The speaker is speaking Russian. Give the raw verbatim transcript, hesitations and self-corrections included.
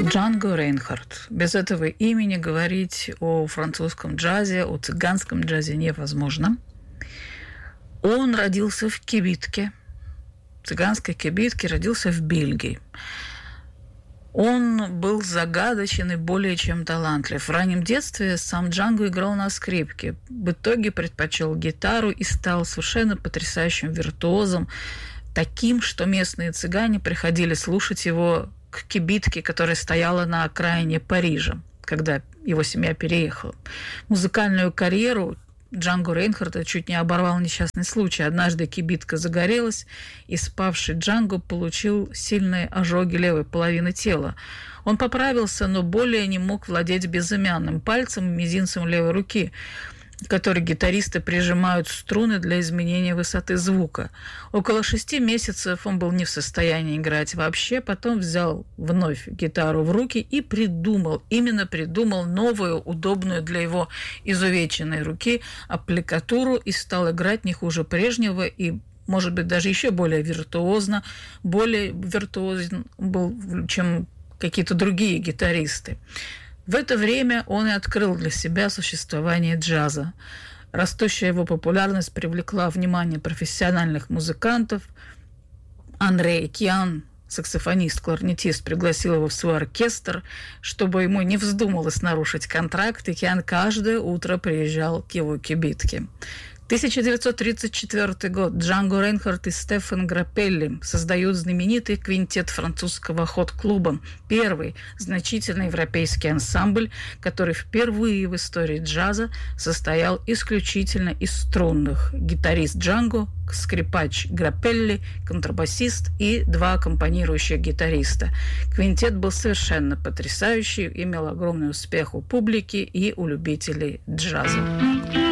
Джанго Рейнхард. Без этого имени говорить о французском джазе, о цыганском джазе невозможно. Он родился в кибитке, цыганской кибитке, родился в Бельгии. Он был загадочен и более чем талантлив. В раннем детстве сам Джанго играл на скрипке. В итоге предпочел гитару и стал совершенно потрясающим виртуозом, таким, что местные цыгане приходили слушать его к кибитке, которая стояла на окраине Парижа, когда его семья переехала. Музыкальную карьеру Джанго Рейнхарда чуть не оборвал несчастный случай. Однажды кибитка загорелась, и спавший Джанго получил сильные ожоги левой половины тела. Он поправился, но более не мог владеть безымянным пальцем и мизинцем левой руки, который гитаристы прижимают струны для изменения высоты звука. Около шести месяцев он был не в состоянии играть вообще, потом взял вновь гитару в руки и придумал, именно придумал новую, удобную для его изувеченной руки аппликатуру и стал играть не хуже прежнего и, может быть, даже еще более виртуозно, более виртуозен был, чем какие-то другие гитаристы. В это время он и открыл для себя существование джаза. Растущая его популярность привлекла внимание профессиональных музыкантов. Андре Кьян, саксофонист-кларнетист, пригласил его в свой оркестр, чтобы ему не вздумалось нарушить контракт, и Кьян каждое утро приезжал к его кибитке. тысяча девятьсот тридцать четвёртый год. Джанго Рейнхард и Стефан Граппелли создают знаменитый квинтет французского хот-клуба, первый значительный европейский ансамбль, который впервые в истории джаза состоял исключительно из струнных: гитарист Джанго, скрипач Граппелли, контрабасист и два аккомпанирующих гитариста. Квинтет был совершенно потрясающий, имел огромный успех у публики и у любителей джаза.